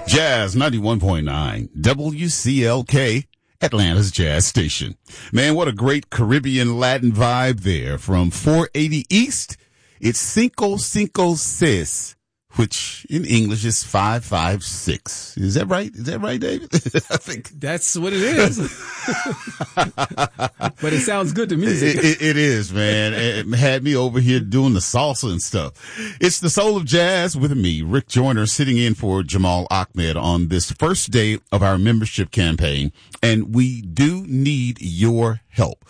Jazz 91.9 WCLK, Atlanta's Jazz Station. Man, what a great Caribbean Latin vibe there. From 480 East, it's Cinco Cinco Seis, which in English is 556. Is that right? Is that right, David? I think that's what it is. But it sounds good to me. It is, man. It had me over here doing the salsa and stuff. It's the Soul of Jazz with me, Rick Joyner, sitting in for Jamal Ahmed on this first day of our membership campaign. And we do need your help.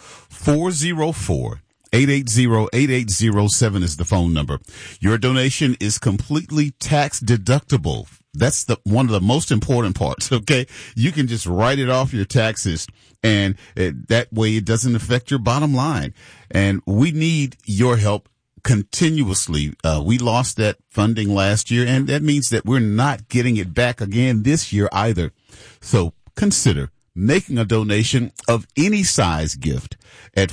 404-880-8807 is the phone number. Your donation is completely tax deductible. That's one of the most important parts, okay? You can just write it off your taxes, and that way it doesn't affect your bottom line. And we need your help continuously. We lost that funding last year, and that means that we're not getting it back again this year either. So consider making a donation of any size gift at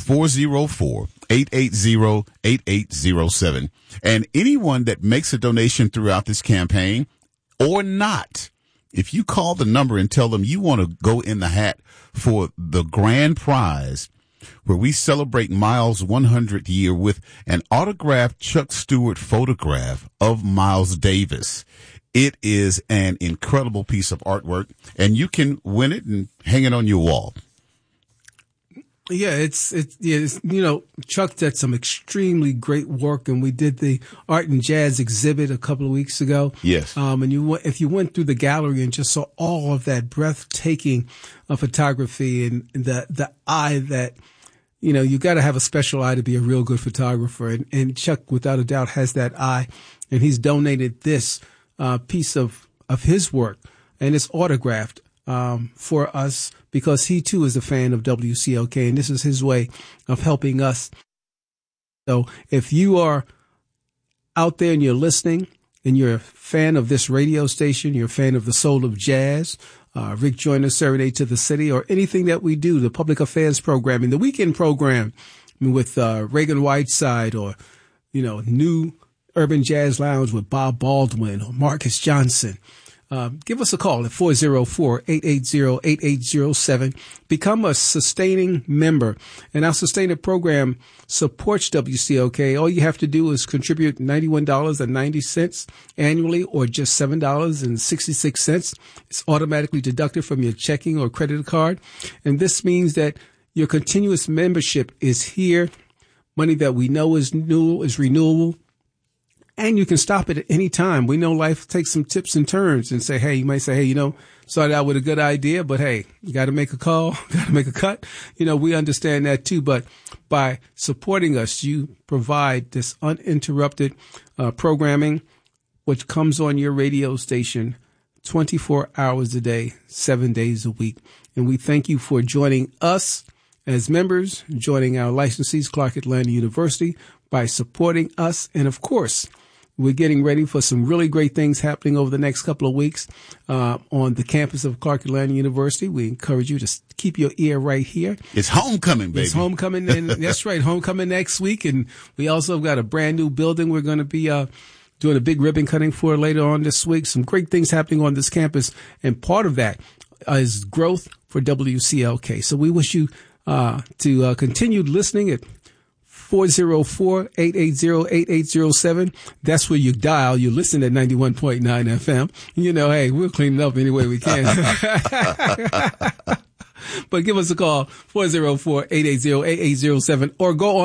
404-880-8807. And anyone that makes a donation throughout this campaign or not, if you call the number and tell them you want to go in the hat for the grand prize, where we celebrate Miles' 100th year with an autographed Chuck Stewart photograph of Miles Davis. It is an incredible piece of artwork, and you can win it and hang it on your wall. Yeah, it's Chuck did some extremely great work, and we did the art and jazz exhibit a couple of weeks ago. Yes. And if you went through the gallery and just saw all of that breathtaking photography and the eye that, you got to have a special eye to be a real good photographer. And Chuck, without a doubt, has that eye, and he's donated this piece of his work, and it's autographed for us because he too is a fan of WCLK, and this is his way of helping us. So if you are out there and you're listening and you're a fan of this radio station, you're a fan of the Soul of Jazz, Rick Joyner Serenade to the City, or anything that we do, the public affairs programming, the weekend program with Reagan Whiteside, or New Urban Jazz Lounge with Bob Baldwin or Marcus Johnson, give us a call at 404-880-8807. Become a sustaining member, and our sustaining program supports WCLK. All you have to do is contribute $91.90 annually, or just $7.66. It's automatically deducted from your checking or credit card, and this means that your continuous membership is here. Money that we know is renewable. And you can stop it at any time. We know life takes some tips and turns, and you might say, started out with a good idea, but hey, you got to make a call, got to make a cut. We understand that too. But by supporting us, you provide this uninterrupted programming, which comes on your radio station 24 hours a day, 7 days a week. And we thank you for joining us as members, joining our licensees, Clark Atlanta University, by supporting us. And of course, we're getting ready for some really great things happening over the next couple of weeks on the campus of Clark Atlanta University. We encourage you to keep your ear right here. It's homecoming, baby. It's homecoming, and that's right, homecoming next week. And we also got a brand new building we're going to be doing a big ribbon cutting for later on this week. Some great things happening on this campus, and part of that is growth for WCLK. So we wish you to continue listening at 404-880-8807. That's where you dial. You listen at 91.9 FM. Hey, we'll clean it up any way we can. But give us a call, 404-880-8807, or go on